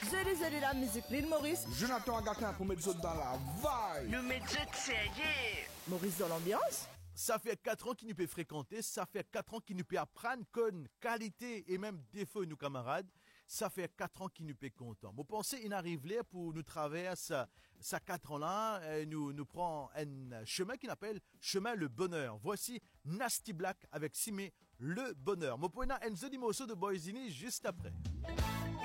Zéli la musique, l'île Maurice. Jonathan Agatin pour mettre dans la vibe. Nous mettons sérieux. Maurice dans l'ambiance. Ça fait 4 ans qu'il nous peut fréquenter, ça fait 4 ans qu'il nous peut apprendre comme qualité et même défaut nos camarades. Ça fait 4 ans qu'il nous peut content. Vous pensez, il arrive là pour nous traverser ça 4 ans là, nous prend un chemin qu'il appelle chemin le bonheur. Voici Nasty Black avec Simé le bonheur. Mon point là, Enzo Dimoso de Boisini juste après.